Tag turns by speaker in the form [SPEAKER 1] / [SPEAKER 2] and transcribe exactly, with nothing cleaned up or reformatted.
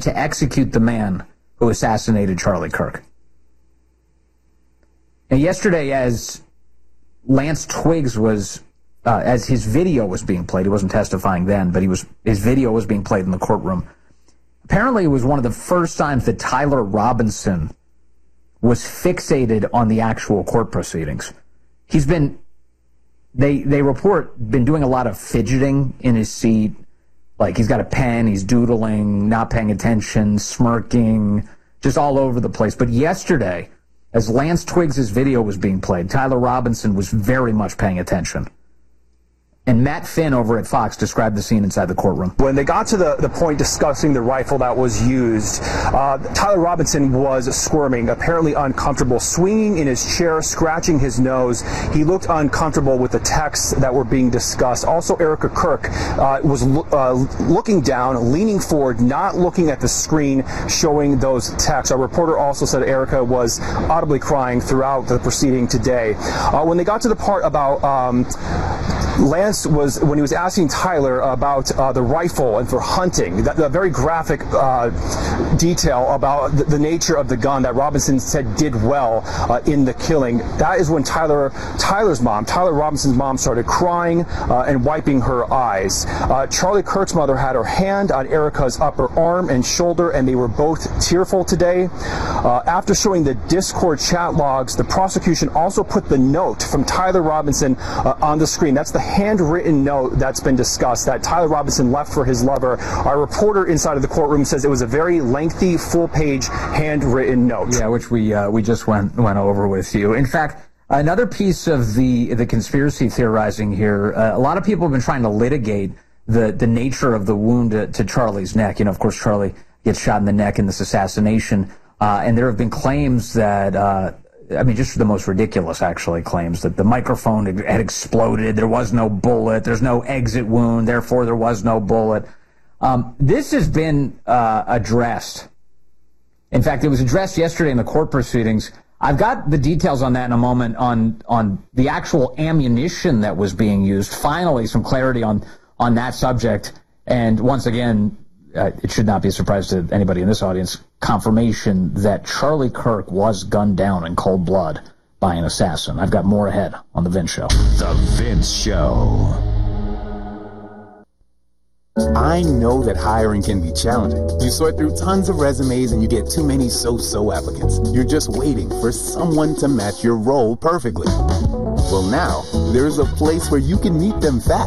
[SPEAKER 1] to execute the man who assassinated Charlie Kirk. And yesterday, as Lance Twiggs was, uh, as his video was being played, he wasn't testifying then, but he was, his video was being played in the courtroom. Apparently, it was one of the first times that Tyler Robinson was fixated on the actual court proceedings. He's been, they they report, been doing a lot of fidgeting in his seat. Like, he's got a pen, he's doodling, not paying attention, smirking, just all over the place. But yesterday, as Lance Twiggs' video was being played, Tyler Robinson was very much paying attention. And Matt Finn over at Fox described the scene inside the courtroom.
[SPEAKER 2] When they got to the, the point discussing the rifle that was used, uh, Tyler Robinson was squirming, apparently uncomfortable, swinging in his chair, scratching his nose. He looked uncomfortable with the texts that were being discussed. Also, Erica Kirk uh, was uh, looking down, leaning forward, not looking at the screen showing those texts. Our reporter also said Erica was audibly crying throughout the proceeding today. Uh, when they got to the part about um, Lance was, when he was asking Tyler about uh, the rifle and for hunting, that, the very graphic uh, detail about the, the nature of the gun that Robinson said did well uh, in the killing, that is when Tyler, Tyler's mom, Tyler Robinson's mom, started crying uh, and wiping her eyes. Uh, Charlie Kirk's mother had her hand on Erica's upper arm and shoulder, and they were both tearful today. Uh, after showing the Discord chat logs, the prosecution also put the note from Tyler Robinson uh, on the screen. That's the handwritten note that's been discussed that Tyler Robinson left for his lover. Our reporter inside of the courtroom says it was a very lengthy, full-page handwritten note.
[SPEAKER 1] Yeah, which we uh, we just went went over with you. In fact, another piece of the the conspiracy theorizing here. Uh, a lot of people have been trying to litigate the the nature of the wound to, to Charlie's neck. You know, of course, Charlie gets shot in the neck in this assassination, uh, and there have been claims that. Uh, I mean, just the most ridiculous, actually, claims that the microphone had exploded, there was no bullet, there's no exit wound, therefore there was no bullet. Um, this has been uh, addressed. In fact, it was addressed yesterday in the court proceedings. I've got the details on that in a moment on on the actual ammunition that was being used. Finally, some clarity on, on that subject. And once again, Uh, it should not be a surprise to anybody in this audience, confirmation that Charlie Kirk was gunned down in cold blood by an assassin. I've got more ahead on The Vince Show.
[SPEAKER 3] The Vince Show.
[SPEAKER 4] I know that hiring can be challenging. You sort through tons of resumes and you get too many so-so applicants. You're just waiting for someone to match your role perfectly. Well, now, there's a place where you can meet them fast.